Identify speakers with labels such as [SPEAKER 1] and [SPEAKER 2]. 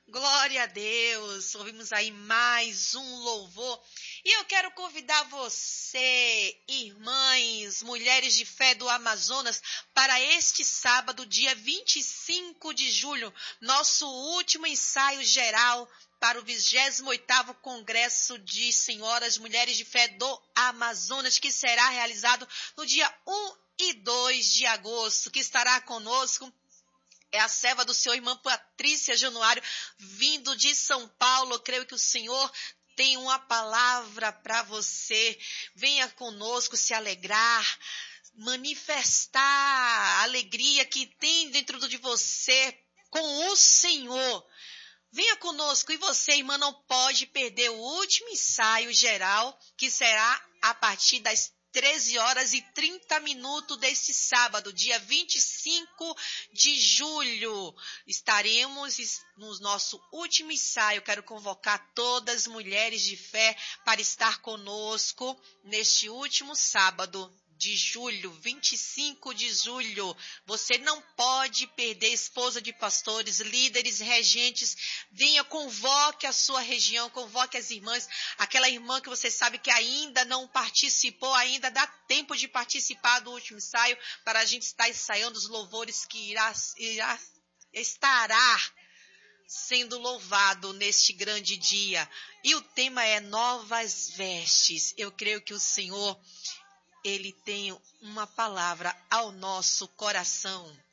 [SPEAKER 1] Glória a Deus, ouvimos aí mais um louvor e eu quero convidar você, irmãs, mulheres de fé do Amazonas, para este sábado, dia 25 de julho, nosso último ensaio geral para o 28º Congresso de Senhoras Mulheres de Fé do Amazonas, que será realizado no dia 1 e 2 de agosto, que estará conosco é a serva do Senhor, irmã Patrícia Januário, vindo de São Paulo. Eu creio que o Senhor tem uma palavra para você. Venha conosco se alegrar, manifestar a alegria que tem dentro de você com o Senhor. Venha conosco e você, irmã, não pode perder o último ensaio geral, que será a partir das 13h30 deste sábado, dia 25 de julho. Estaremos no nosso último ensaio. Quero convocar todas as mulheres de fé para estar conosco neste último sábado de julho, 25 de julho. Você não pode perder, esposa de pastores, líderes, regentes. Venha, convoque a sua região, convoque as irmãs. Aquela irmã que você sabe que ainda não participou, ainda dá tempo de participar do último ensaio, para a gente estar ensaiando os louvores que estará sendo louvado neste grande dia. E o tema é novas vestes. Eu creio que o Senhor, Ele tem uma palavra ao nosso coração.